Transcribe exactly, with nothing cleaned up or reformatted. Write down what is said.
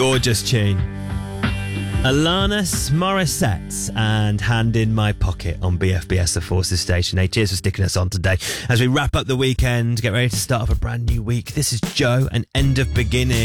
Gorgeous tune. Alanis Morissette and Hand in My Pocket on B F B S, the Forces Station. Hey, cheers for sticking us on today. As we wrap up the weekend, get ready to start off a brand new week. This is Joe and End of Beginning.